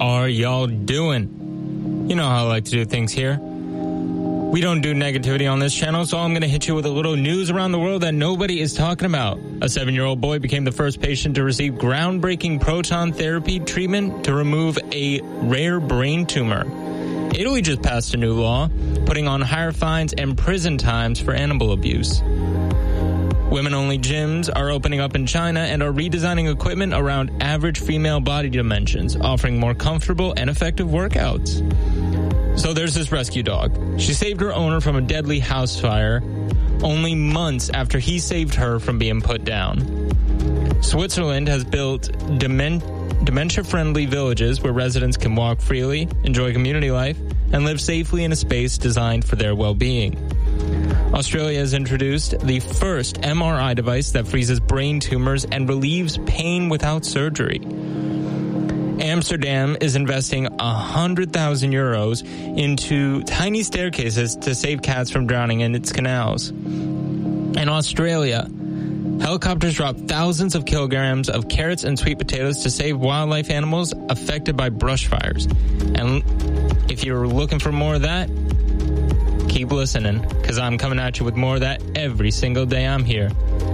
are y'all doing? You know how I like to do things here. We don't do negativity on this channel, so I'm going to hit you with a little news around the world that nobody is talking about. A 7-year-old boy became the first patient to receive groundbreaking proton therapy treatment to remove a rare brain tumor. Italy just passed a new law, putting on higher fines and prison times for animal abuse. Women-only gyms are opening up in China and are redesigning equipment around average female body dimensions, offering more comfortable and effective workouts. So there's this rescue dog. She saved her owner from a deadly house fire only months after he saved her from being put down. Switzerland has built dementia-friendly villages where residents can walk freely, enjoy community life, and live safely in a space designed for their well-being. Australia has introduced the first MRI device that freezes brain tumors and relieves pain without surgery. Amsterdam is investing 100,000 euros into tiny staircases to save cats from drowning in its canals. In Australia, helicopters drop thousands of kilograms of carrots and sweet potatoes to save wildlife animals affected by brush fires. And if you're looking for more of that, keep listening, because I'm coming at you with more of that every single day I'm here.